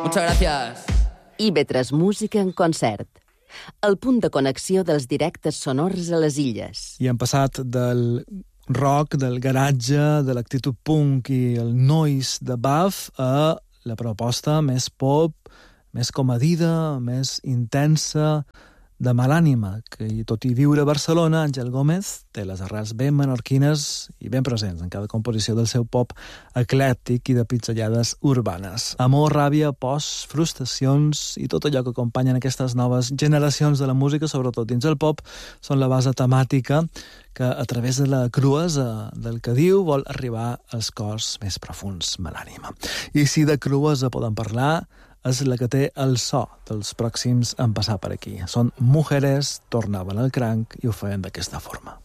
Muchas gracias. IB3 Música en concert. El punt de connexió dels directes sonors a les illes. I hem passat del rock, del garatge, de l'actitud punk i el noise de Buff a la proposta més pop, més comedida, més intensa, de malànima, que tot i viure a Barcelona, Àngel Gómez té les arrels ben menorquines i ben presents en cada composició del seu pop eclèctic i de pinzellades urbanes. Amor, ràbia, pors, frustracions i tot allò que acompanyen aquestes noves generacions de la música, sobretot dins el pop, són la base temàtica que a través de la cruesa del que diu vol arribar als cors més profuns, malànima. I si de cruesa poden parlar, és la que té el so dels pròxims en passar per aquí. Són Mujeres, tornaven al cranc i ho feien d'aquesta forma.